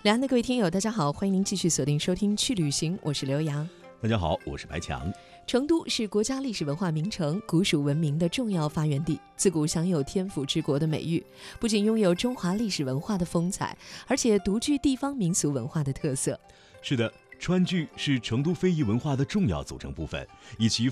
两岸的各位听友，大家好，欢迎您继续锁定收听去旅行，我是刘洋。 大家好，我是白强。 成都是国家历史文化名城，古蜀文明的重要发源地，自古享有天府之国的美誉，不仅拥有中华历史文化的风采，而且独具地方民俗文化的特色。 是的，川剧是成都非遗文化的重要组成部分，以其